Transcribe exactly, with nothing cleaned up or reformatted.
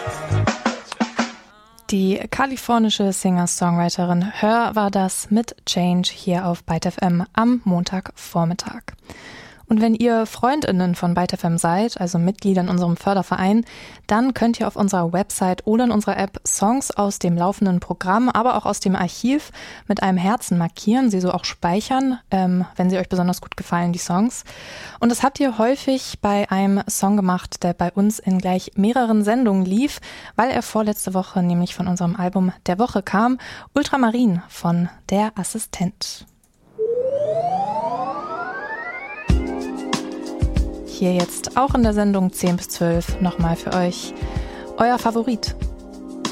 Die kalifornische Singer-Songwriterin Her war das mit Change hier auf Byte F M am Montagvormittag. Und wenn ihr FreundInnen von Byte F M seid, also Mitglieder in unserem Förderverein, dann könnt ihr auf unserer Website oder in unserer App Songs aus dem laufenden Programm, aber auch aus dem Archiv mit einem Herzen markieren, sie so auch speichern, ähm, wenn sie euch besonders gut gefallen, die Songs. Und das habt ihr häufig bei einem Song gemacht, der bei uns in gleich mehreren Sendungen lief, weil er vorletzte Woche nämlich von unserem Album der Woche kam, Ultramarin von Der Assistent. Hier jetzt auch in der Sendung zehn bis zwölf nochmal für euch euer Favorit.